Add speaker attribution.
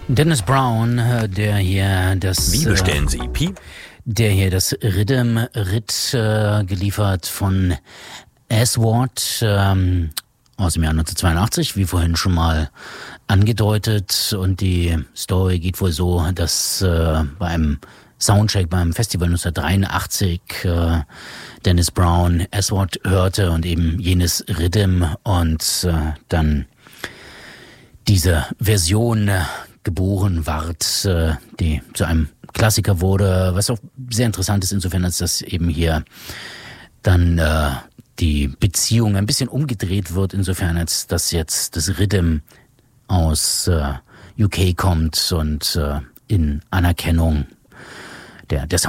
Speaker 1: Dennis Brown, der hier das...
Speaker 2: Wie bestellen Sie, Pi?
Speaker 1: Der hier das Rhythm Ritt geliefert von Aswad aus dem Jahr 1982, wie vorhin schon mal angedeutet. Und die Story geht wohl so, dass beim Soundcheck beim Festival 1983 Dennis Brown Aswad hörte und eben jenes Rhythm und dann diese Version geboren ward, die zu einem Klassiker wurde, was auch sehr interessant ist insofern, als dass eben hier dann die Beziehung ein bisschen umgedreht wird, insofern als dass jetzt das Rhythm aus UK kommt und in Anerkennung der